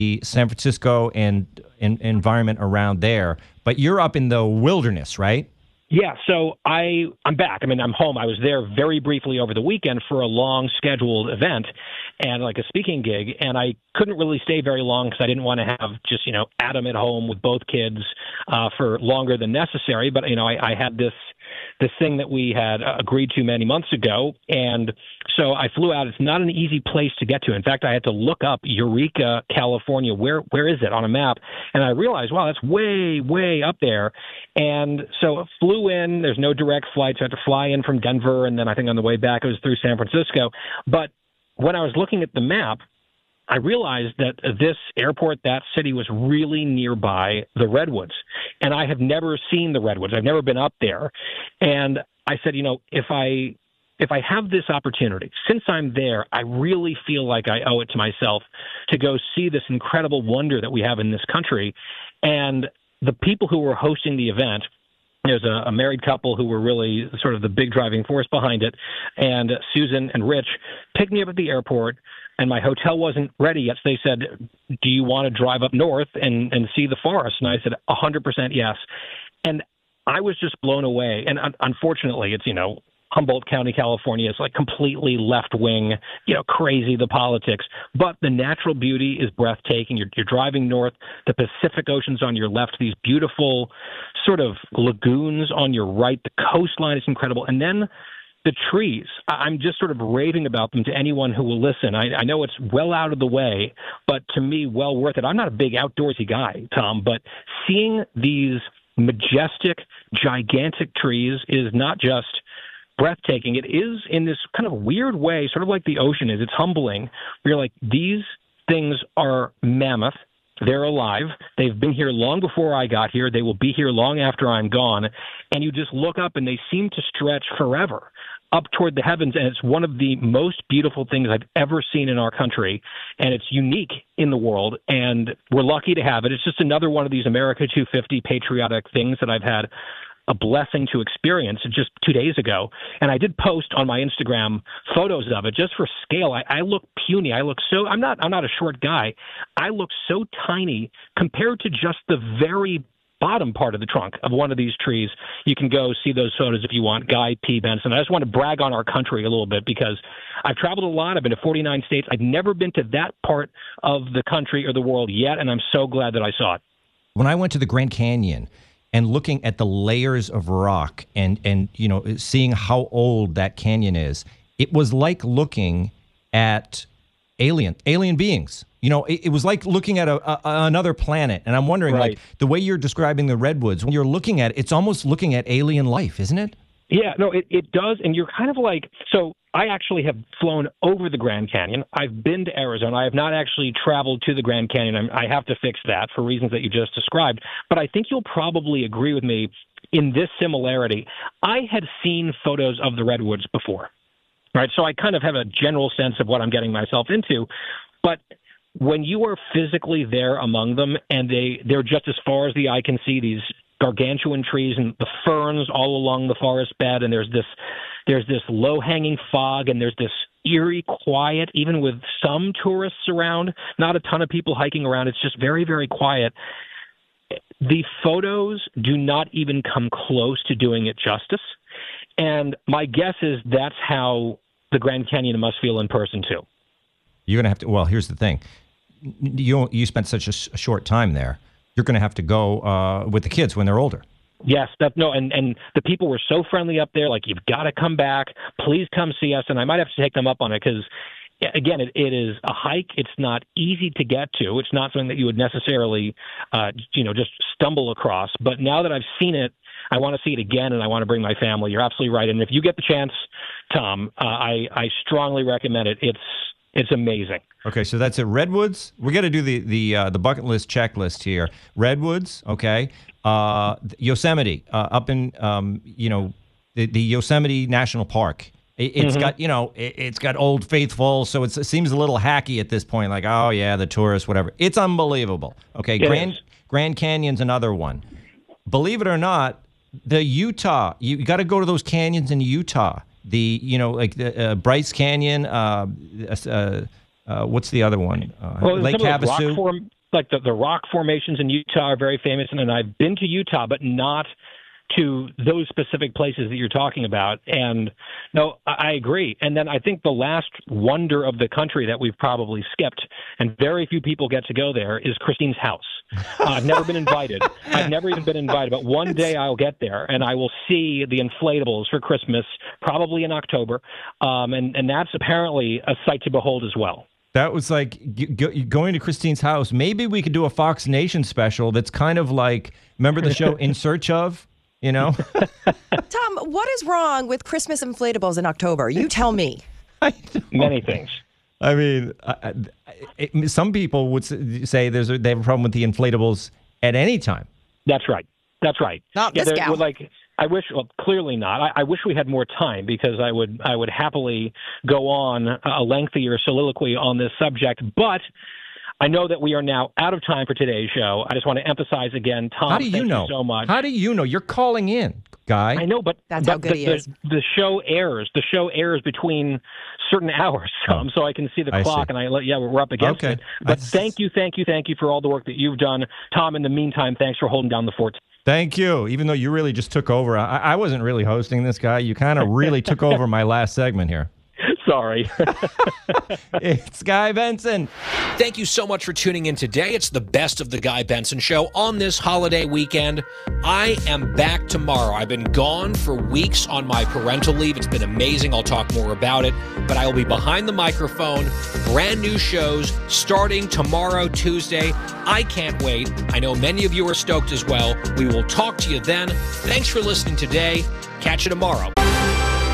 the San Francisco and environment around there, but you're up in the wilderness, right? Yeah, so I'm back. I mean, I'm home. I was there very briefly over the weekend for a long scheduled event and like a speaking gig, and I couldn't really stay very long because I didn't want to have just, Adam at home with both kids for longer than necessary. But, I had this thing that we had agreed to many months ago, and so I flew out. It's not an easy place to get to. In fact, I had to look up Eureka, California. Where is it on a map? And I realized, wow, that's way, way up there. And so I flew in. There's no direct flights. I had to fly in from Denver, and then I think on the way back it was through San Francisco. But when I was looking at the map, I realized that this airport, that city, was really nearby the Redwoods. And I have never seen the Redwoods. I've never been up there. And I said, if I have this opportunity, since I'm there, I really feel like I owe it to myself to go see this incredible wonder that we have in this country. And the people who were hosting the event, there's a married couple who were really sort of the big driving force behind it. And Susan and Rich picked me up at the airport, and my hotel wasn't ready yet. So they said, do you want to drive up north and see the forest? And I said, 100% yes. And I was just blown away. And unfortunately, it's, Humboldt County, California is like completely left wing, crazy, the politics. But the natural beauty is breathtaking. You're driving north. The Pacific Ocean's on your left, these beautiful sort of lagoons on your right. The coastline is incredible. And then the trees, I'm just sort of raving about them to anyone who will listen. I know it's well out of the way, but to me, well worth it. I'm not a big outdoorsy guy, Tom, but seeing these majestic, gigantic trees is not just breathtaking. It is in this kind of weird way, sort of like the ocean is. It's humbling. You're like, these things are mammoth. They're alive. They've been here long before I got here. They will be here long after I'm gone. And you just look up and they seem to stretch forever up toward the heavens. And it's one of the most beautiful things I've ever seen in our country. And it's unique in the world. And we're lucky to have it. It's just another one of these America 250 patriotic things that I've had a blessing to experience just 2 days ago. And I did post on my Instagram photos of it just for scale. I look puny. I'm not a short guy. I look so tiny compared to just the very bottom part of the trunk of one of these trees. You can go see those photos if you want. Guy P. Benson. I just want to brag on our country a little bit because I've traveled a lot. I've been to 49 states. I've never been to that part of the country or the world yet, and I'm so glad that I saw it. When I went to the Grand Canyon, and looking at the layers of rock and seeing how old that canyon is, it was like looking at alien beings. It was like looking at another planet. And I'm wondering, right, like the way you're describing the Redwoods, when you're looking at it, it's almost looking at alien life, isn't it? Yeah, no, it does. And you're kind of like, so I actually have flown over the Grand Canyon. I've been to Arizona. I have not actually traveled to the Grand Canyon. I have to fix that for reasons that you just described. But I think you'll probably agree with me in this similarity. I had seen photos of the Redwoods before, right? So I kind of have a general sense of what I'm getting myself into. But when you are physically there among them and they're just as far as the eye can see, these gargantuan trees and the ferns all along the forest bed, and there's this low-hanging fog, and there's this eerie quiet, even with some tourists around, not a ton of people hiking around. It's just very, very quiet. The photos do not even come close to doing it justice, and my guess is that's how the Grand Canyon must feel in person, too. You're going to have to, well, here's the thing. You spent such a short time there. You're going to have to go with the kids when they're older. Yes, and the people were so friendly up there, like, you've got to come back. Please come see us. And I might have to take them up on it because, again, it is a hike. It's not easy to get to. It's not something that you would necessarily, just stumble across. But now that I've seen it, I want to see it again, and I want to bring my family. You're absolutely right. And if you get the chance, Tom, I strongly recommend it. It's amazing. Okay, so that's it. Redwoods. We got to do the bucket list checklist here. Redwoods, okay. Yosemite, up in the Yosemite National Park. It's got it's got Old Faithful, so it seems a little hacky at this point. Like, oh yeah, the tourists, whatever. It's unbelievable. Okay, Grand Canyon's another one. Believe it or not, the Utah. You got to go to those canyons in Utah. The the Bryce Canyon, What's the other one? Well, Lake some of those Havasu. like the rock formations in Utah are very famous, and I've been to Utah, but not to those specific places that you're talking about. And no, I agree. And then I think the last wonder of the country that we've probably skipped, and very few people get to go there, is Christine's house. I've never been invited. I've never even been invited, but one day I'll get there and I will see the inflatables for Christmas, probably in October. And that's apparently a sight to behold as well. That was like going to Christine's house. Maybe we could do a Fox Nation special that's kind of like, remember the show In Search Of? You know? Tom, what is wrong with Christmas inflatables in October? You tell me. Many things. I mean, some people would say they have a problem with the inflatables at any time. That's right. That's right. Not this gal. I wish, well, clearly not. I wish we had more time, because I would happily go on a lengthier soliloquy on this subject. But I know that we are now out of time for today's show. I just want to emphasize again, Tom, How do you know? You so much. How do you know? You're calling in, guy. I know, but that's how good he is. The show airs. The show airs between certain hours, so I can see the clock, and we're up against it. But thank you for all the work that you've done, Tom. In the meantime, thanks for holding down the fort. Thank you. Even though you really just took over, I wasn't really hosting this guy. You kind of really took over my last segment here. Sorry. It's Guy Benson. Thank you so much for tuning in today. It's the best of the Guy Benson Show on this holiday weekend. I am back tomorrow. I've been gone for weeks on my parental leave. It's been amazing. I'll talk more about it. But I will be behind the microphone. Brand new shows starting tomorrow, Tuesday. I can't wait. I know many of you are stoked as well. We will talk to you then. Thanks for listening today. Catch you tomorrow.